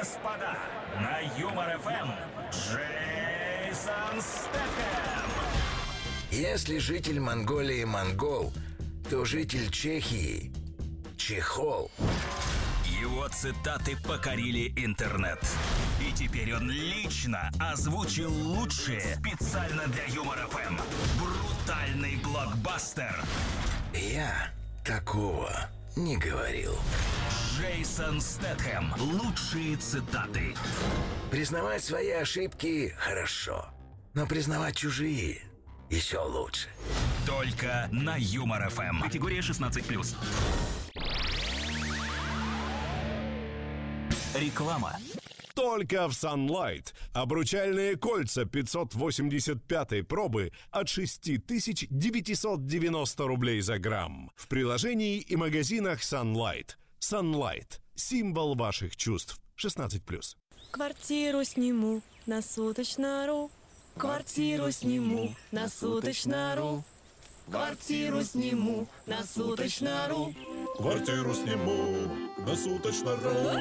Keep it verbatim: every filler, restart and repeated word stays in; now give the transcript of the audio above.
господа, на Юмор эф эм Джейсон Стэтхэм. Если житель Монголии монгол, то житель Чехии чехол. Его цитаты покорили интернет. И теперь он лично озвучил лучшие специально для Юмор эф эм. Брутальный блокбастер. Я такого не говорил. Джейсон Стэтхэм. Лучшие цитаты. Признавать свои ошибки хорошо, но признавать чужие еще лучше. Только на Юмор эф эм. Категория шестнадцать плюс. Реклама. Только в Sunlight. Обручальные кольца пятьсот восемьдесят пятой пробы от шесть тысяч девятьсот девяносто рублей за грамм. В приложении и магазинах Sunlight. Sunlight. Символ ваших чувств. шестнадцать плюс. Квартиру сниму на суточно.ру. Квартиру сниму на суточно.ру. Квартиру сниму на суточно.ру. Квартиру сниму на суточно.ру.